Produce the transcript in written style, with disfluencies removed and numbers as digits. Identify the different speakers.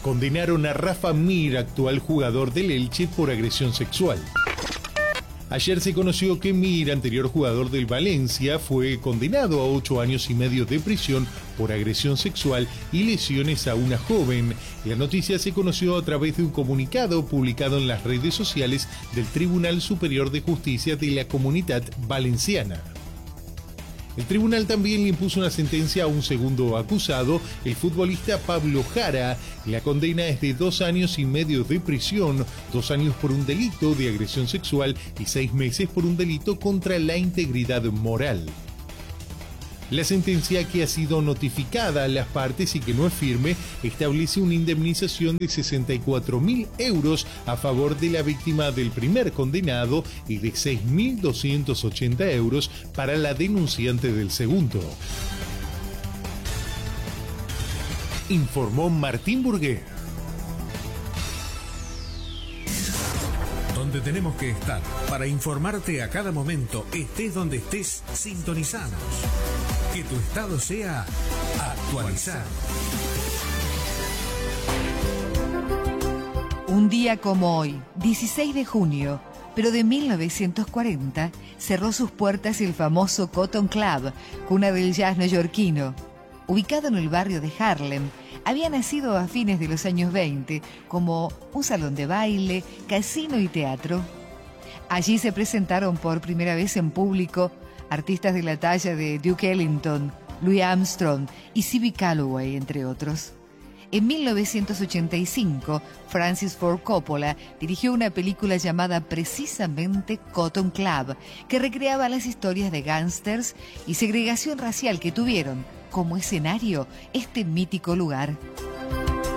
Speaker 1: Condenaron a Rafa Mir, actual jugador del Elche, por agresión sexual. Ayer se conoció que Mir, anterior jugador del Valencia, fue condenado a 8 años y medio de prisión por agresión sexual y lesiones a una joven. La noticia se conoció a través de un comunicado publicado en las redes sociales del Tribunal Superior de Justicia de la Comunitat Valenciana. El tribunal también le impuso una sentencia a un segundo acusado, el futbolista Pablo Jara. La condena es de 2 años y medio de prisión, 2 años por un delito de agresión sexual y 6 meses por un delito contra la integridad moral. La sentencia, que ha sido notificada a las partes y que no es firme, establece una indemnización de 64.000 euros a favor de la víctima del primer condenado y de 6.280 euros para la denunciante del segundo. Informó Martín Burguer.
Speaker 2: Donde tenemos que estar para informarte a cada momento, estés donde estés, sintonizados. Que tu estado sea actualizado.
Speaker 3: Un día como hoy, 16 de junio, pero de 1940, cerró sus puertas el famoso Cotton Club, cuna del jazz neoyorquino. Ubicado en el barrio de Harlem, había nacido a fines de los años 20 como un salón de baile, casino y teatro. Allí se presentaron por primera vez en público artistas de la talla de Duke Ellington, Louis Armstrong y C.B. Calloway, entre otros. En 1985, Francis Ford Coppola dirigió una película llamada precisamente Cotton Club, que recreaba las historias de gángsters y segregación racial que tuvieron como escenario este mítico lugar.